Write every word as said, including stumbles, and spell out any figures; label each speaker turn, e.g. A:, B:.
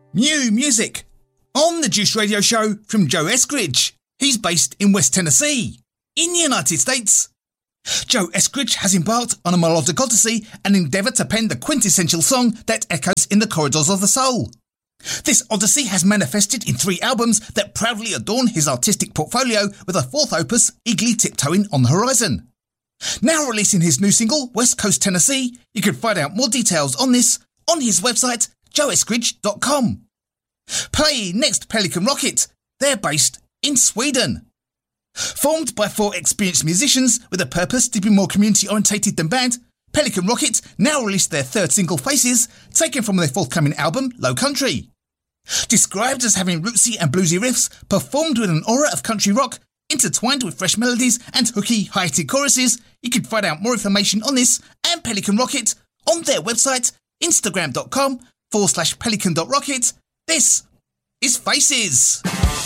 A: New music on the Juice Radio Show from Joe Eskridge. He's based in West Tennessee, in the United States. Joe Eskridge has embarked on a melodic odyssey and endeavoured to pen the quintessential song that echoes in the corridors of the soul. This odyssey has manifested in three albums that proudly adorn his artistic portfolio, with a fourth opus eagerly tiptoeing on the horizon. Now releasing his new single, West Coast Tennessee, you can find out more details on this on his website, joe eskridge dot com. Play next Pelican Rocket. They're based in Sweden. Formed by four experienced musicians with a purpose to be more community-orientated than band, Pelican Rocket now released their third single, Faces, taken from their forthcoming album, Low Country. Described as having rootsy and bluesy riffs, performed with an aura of country rock, intertwined with fresh melodies and hooky, high-hitted choruses, you can find out more information on this and Pelican Rocket on their website, instagram.com forward slash pelican.rocket. This is Faces.